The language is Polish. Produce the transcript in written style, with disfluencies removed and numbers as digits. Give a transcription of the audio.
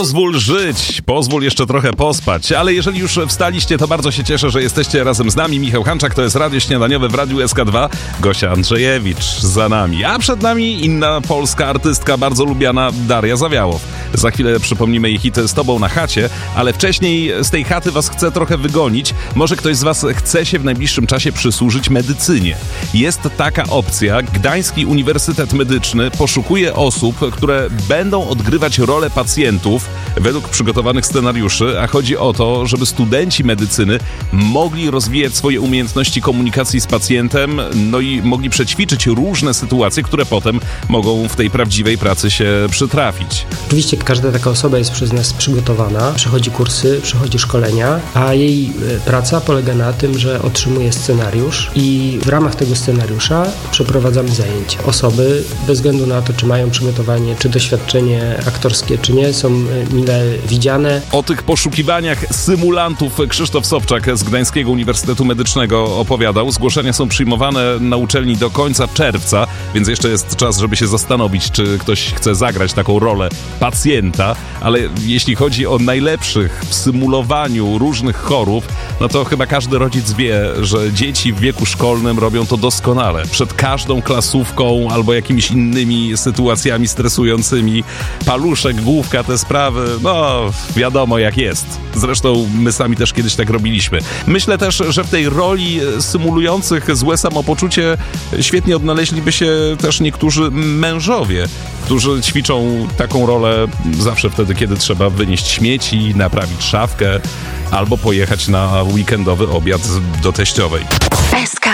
Pozwól żyć, pozwól jeszcze trochę pospać, ale jeżeli już wstaliście, to bardzo się cieszę, że jesteście razem z nami. Michał Hanczak, to jest Radio Śniadaniowe w Radiu SK2, Gosia Andrzejewicz za nami, a przed nami inna polska artystka, bardzo lubiana, Daria Zawiałow. Za chwilę przypomnimy jej hity Z tobą na chacie, ale wcześniej z tej chaty was chcę trochę wygonić. Może ktoś z was chce się w najbliższym czasie przysłużyć medycynie. Jest taka opcja. Gdański Uniwersytet Medyczny poszukuje osób, które będą odgrywać rolę pacjentów według przygotowanych scenariuszy, a chodzi o to, żeby studenci medycyny mogli rozwijać swoje umiejętności komunikacji z pacjentem, no i mogli przećwiczyć różne sytuacje, które potem mogą w tej prawdziwej pracy się przytrafić. Oczywiście każda taka osoba jest przez nas przygotowana, przechodzi kursy, przechodzi szkolenia, a jej praca polega na tym, że otrzymuje scenariusz i w ramach tego scenariusza przeprowadzamy zajęcia. Osoby, bez względu na to, czy mają przygotowanie, czy doświadczenie aktorskie, czy nie, są mile widziane. O tych poszukiwaniach symulantów Krzysztof Sobczak z Gdańskiego Uniwersytetu Medycznego opowiadał. Zgłoszenia są przyjmowane na uczelni do końca czerwca, więc jeszcze jest czas, żeby się zastanowić, czy ktoś chce zagrać taką rolę pacjenta, ale jeśli chodzi o najlepszych w symulowaniu różnych chorób, no to chyba każdy rodzic wie, że dzieci w wieku szkolnym robią to doskonale. Przed każdą klasówką albo jakimiś innymi sytuacjami stresującymi. Paluszek, główka, te sprawy, no wiadomo jak jest. Zresztą my sami też kiedyś tak robiliśmy. Myślę też, że w tej roli symulujących złe samopoczucie świetnie odnaleźliby się też niektórzy mężowie, którzy ćwiczą taką rolę zawsze wtedy, kiedy trzeba wynieść śmieci, naprawić szafkę albo pojechać na weekendowy obiad do teściowej.